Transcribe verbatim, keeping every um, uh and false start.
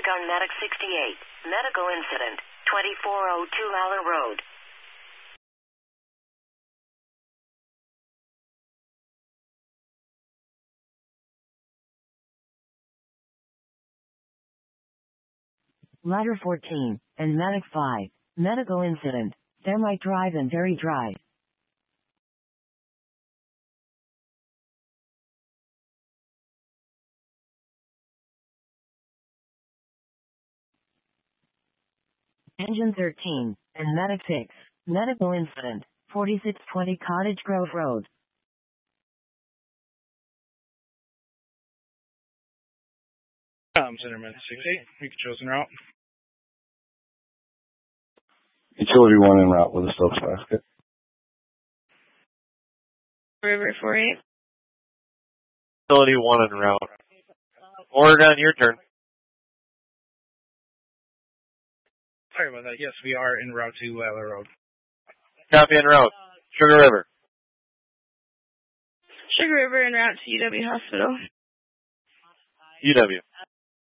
on Medic sixty-eight. Medical incident, twenty-four oh two Aller Road. Ladder fourteen, and Medic five. Medical incident, Thermite Drive and Dairy Drive. Engine thirteen, and Medic six. Medical incident, forty-six twenty Cottage Grove Road. Um, Center Medic sixty-eight, make a chosen route. Utility one en route with a Stokes basket. River forty-eight. Utility one en route. Oregon, your turn. Sorry about that. Yes, we are en route to Aller Road. Copy en route. Sugar River. Sugar River en route to U W Hospital. U W.